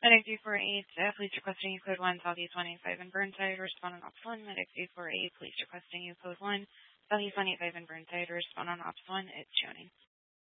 Medic 348, police requesting you code 1, Southeast 185 in Burnside, respond on Ops 1. Medic 348, police requesting you code 1, Southeast 185 in Burnside, respond on Ops 1. It's tuning.